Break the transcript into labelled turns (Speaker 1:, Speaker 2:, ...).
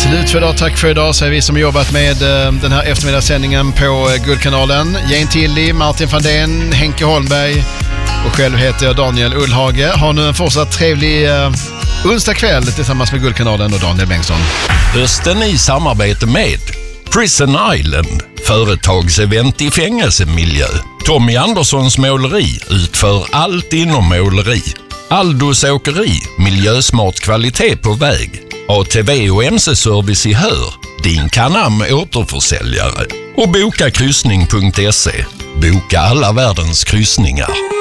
Speaker 1: Slut för idag, tack för idag, säger vi som jobbat med den här eftermiddagssändningen på Guldkanalen. Jane Tilly, Martin van Den, Henke Holmberg och själv heter jag Daniel Ullhage. Har nu en fortsatt trevlig onsdag kväll tillsammans med Guldkanalen och Daniel Bengtsson.
Speaker 2: Hösten i samarbete med Prison Island, företagsevent i fängelsemiljö. Tommy Anderssons måleri utför allt inom måleri. Aldos åkeri, miljösmart kvalitet på väg. ATV och MC-service i Hör, din Canam återförsäljare. Och boka kryssning.se. Boka alla världens kryssningar.